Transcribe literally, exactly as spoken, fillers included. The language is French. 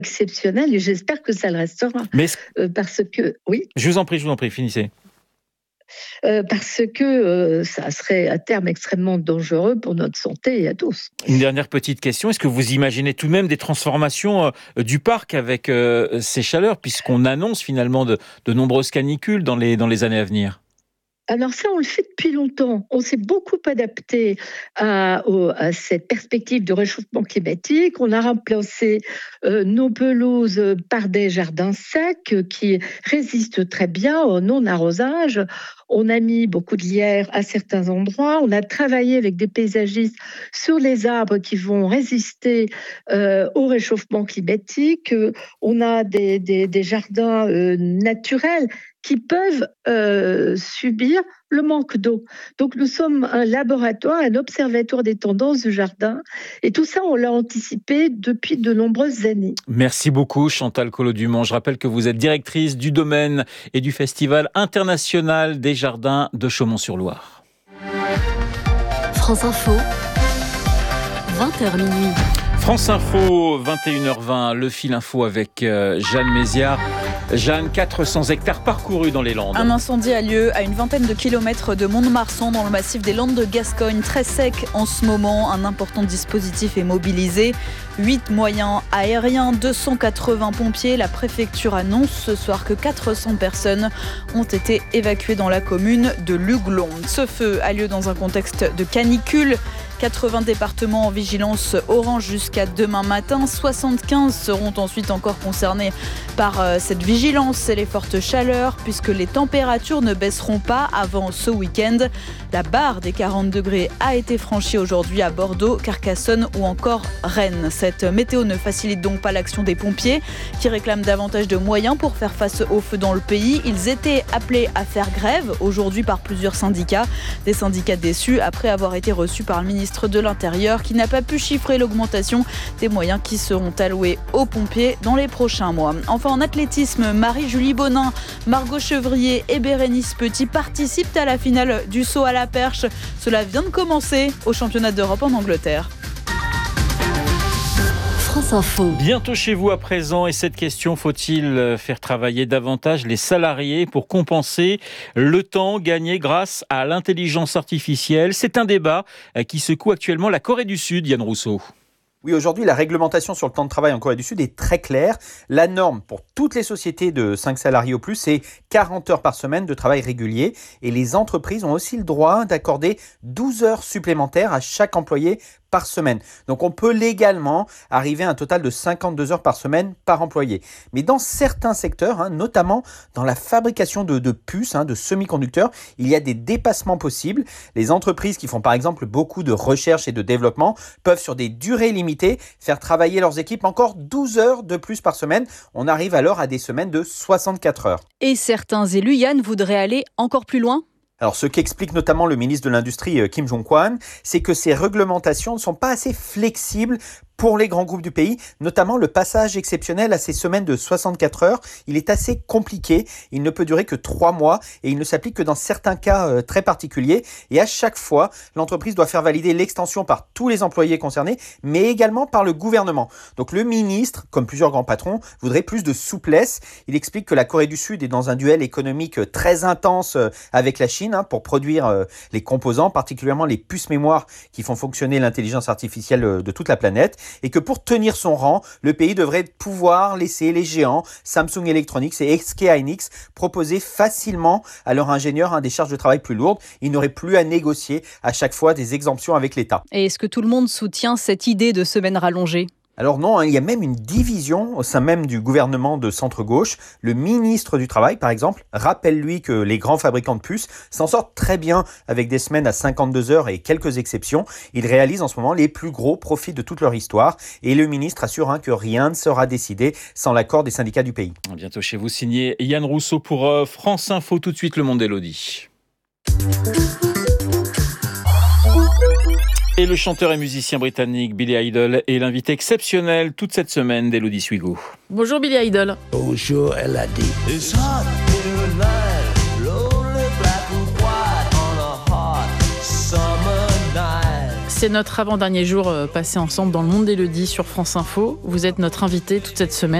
exceptionnel et j'espère que ça le restera. Mais euh, parce que, oui. Je vous en prie, je vous en prie, finissez. Euh, parce que euh, ça serait à terme extrêmement dangereux pour notre santé et à tous. Une dernière petite question, est-ce que vous imaginez tout de même des transformations euh, du parc avec euh, ces chaleurs, puisqu'on annonce finalement de, de nombreuses canicules dans les, dans les années à venir ? Alors ça, on le fait depuis longtemps. On s'est beaucoup adapté à, à cette perspective de réchauffement climatique. On a remplacé euh, nos pelouses par des jardins secs qui résistent très bien au non-arrosage. On a mis beaucoup de lierre à certains endroits. On a travaillé avec des paysagistes sur les arbres qui vont résister euh, au réchauffement climatique. On a des, des, des jardins euh, naturels qui peuvent euh, subir le manque d'eau. Donc nous sommes un laboratoire, un observatoire des tendances du jardin, et tout ça on l'a anticipé depuis de nombreuses années. Merci beaucoup Chantal Collot-Dumont. Je rappelle que vous êtes directrice du domaine et du Festival international des jardins de Chaumont-sur-Loire. France Info, vingt heures minuit. France Info, vingt et une heures vingt, le fil info avec euh, Jeanne Méziard. Jeanne, quatre cents hectares parcourus dans les Landes. Un incendie a lieu à une vingtaine de kilomètres de Mont-de-Marsan dans le massif des Landes de Gascogne. Très sec en ce moment, un important dispositif est mobilisé. huit moyens aériens, deux cent quatre-vingts pompiers. La préfecture annonce ce soir que quatre cents personnes ont été évacuées dans la commune de Luglon. Ce feu a lieu dans un contexte de canicule. quatre-vingts départements en vigilance orange jusqu'à demain matin. soixante-quinze seront ensuite encore concernés par cette vigilance et les fortes chaleurs, puisque les températures ne baisseront pas avant ce week-end. La barre des quarante degrés a été franchie aujourd'hui à Bordeaux, Carcassonne ou encore Rennes. Cette météo ne facilite donc pas l'action des pompiers, qui réclament davantage de moyens pour faire face au feu dans le pays. Ils étaient appelés à faire grève aujourd'hui par plusieurs syndicats. Des syndicats déçus après avoir été reçus par le ministre de l'Intérieur, qui n'a pas pu chiffrer l'augmentation des moyens qui seront alloués aux pompiers dans les prochains mois. Enfin, en athlétisme, Marie-Julie Bonin, Margot Chevrier et Bérénice Petit participent à la finale du saut à la perche. Cela vient de commencer au championnat d'Europe en Angleterre. France Info. Bientôt chez vous à présent, et cette question, faut-il faire travailler davantage les salariés pour compenser le temps gagné grâce à l'intelligence artificielle ? C'est un débat qui secoue actuellement la Corée du Sud, Yann Rousseau. Oui, aujourd'hui, la réglementation sur le temps de travail en Corée du Sud est très claire. La norme pour toutes les sociétés de cinq salariés au plus, c'est quarante heures par semaine de travail régulier. Et les entreprises ont aussi le droit d'accorder douze heures supplémentaires à chaque employé par semaine. Donc on peut légalement arriver à un total de cinquante-deux heures par semaine par employé. Mais dans certains secteurs, hein, notamment dans la fabrication de, de puces, hein, de semi-conducteurs, il y a des dépassements possibles. Les entreprises qui font par exemple beaucoup de recherche et de développement peuvent sur des durées limitées faire travailler leurs équipes encore douze heures de plus par semaine. On arrive alors à des semaines de soixante-quatre heures. Et certains élus, Yann, voudraient aller encore plus loin ? Alors, ce qu'explique notamment le ministre de l'Industrie, Kim Jong-kwon, c'est que ces réglementations ne sont pas assez flexibles pour les grands groupes du pays, notamment le passage exceptionnel à ces semaines de soixante-quatre heures. Il est assez compliqué, il ne peut durer que trois mois et il ne s'applique que dans certains cas euh, très particuliers. Et à chaque fois, l'entreprise doit faire valider l'extension par tous les employés concernés, mais également par le gouvernement. Donc le ministre, comme plusieurs grands patrons, voudrait plus de souplesse. Il explique que la Corée du Sud est dans un duel économique très intense avec la Chine hein, pour produire euh, les composants, particulièrement les puces mémoire qui font fonctionner l'intelligence artificielle de toute la planète. Et que pour tenir son rang, le pays devrait pouvoir laisser les géants Samsung Electronics et S K Hynix proposer facilement à leurs ingénieurs hein, des charges de travail plus lourdes. Ils n'auraient plus à négocier à chaque fois des exemptions avec l'État. Et est-ce que tout le monde soutient cette idée de semaine rallongée ? Alors non, hein, il y a même une division au sein même du gouvernement de centre-gauche. Le ministre du Travail, par exemple, rappelle lui que les grands fabricants de puces s'en sortent très bien avec des semaines à cinquante-deux heures et quelques exceptions. Ils réalisent en ce moment les plus gros profits de toute leur histoire. Et le ministre assure hein, que rien ne sera décidé sans l'accord des syndicats du pays. Bientôt chez vous, signé Yann Rousseau pour euh, France Info. Tout de suite, le monde d'Élodie. Et le chanteur et musicien britannique Billy Idol est l'invité exceptionnel toute cette semaine d'Élodie Suigo. Bonjour Billy Idol. Bonjour Elodie. C'est notre avant-dernier jour passé ensemble dans le monde d'Élodie sur France Info. Vous êtes notre invité toute cette semaine.